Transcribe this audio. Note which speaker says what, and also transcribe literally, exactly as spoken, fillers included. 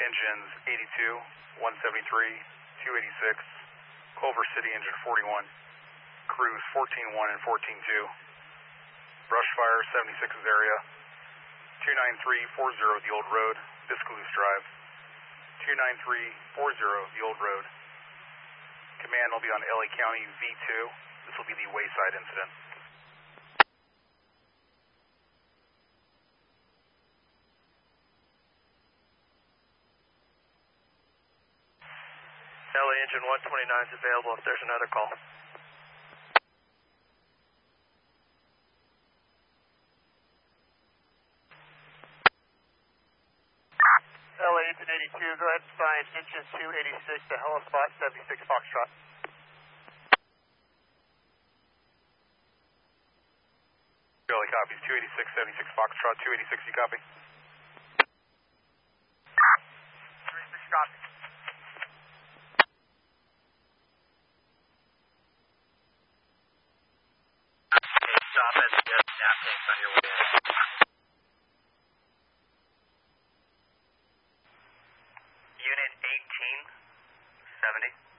Speaker 1: engines eighty-two, one seventy-three, two eighty-six, Culver City engine forty-one, crews fourteen one and fourteen two, brush fire seventy-six's area, two nine three four zero the old road, Biscaloose Drive, two nine three four zero the old road. Command will be on L A County V two. This will be the wayside incident.
Speaker 2: L A engine one twenty-nine is available if there's another call. L A engine eighty-two, go ahead and sign engine two eighty-six to Helispot seventy-six Foxtrot.
Speaker 1: Charlie copies, two eighty-six, seventy-six Foxtrot, two eighty-six, you copy?
Speaker 2: two eighty-six copy. Stop at the gas tanks on your way in. Unit eighteen seventy.